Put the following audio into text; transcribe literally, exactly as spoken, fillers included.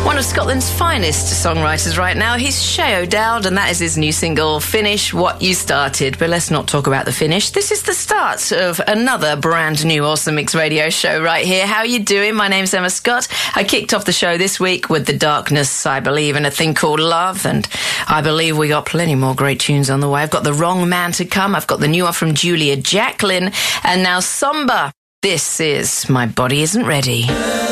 One of Scotland's finest songwriters right now. He's Shay O'Dowd, and that is his new single, Finish What You Started. But let's not talk about the finish. This is the start of another brand new Awesome Mix radio show right here. How are you doing? My name's Emma Scott. I kicked off the show this week with The Darkness, I Believe in a Thing Called Love, and I believe we got plenty more great tunes on the way. I've got The Wrong Man to Come. I've got the new one from Julia Jacqueline, and now Somber. This is My Body Isn't Ready.